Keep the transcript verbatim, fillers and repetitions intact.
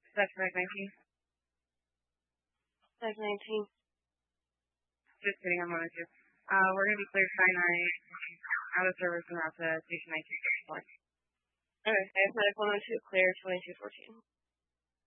That's correct, nineteen. That's nineteen. Just kidding, I'm on it too. Uh, we're going to be cleared Sky nine out of service and out to Station nineteen. Okay, I have medical one oh two clear twenty-two fourteen.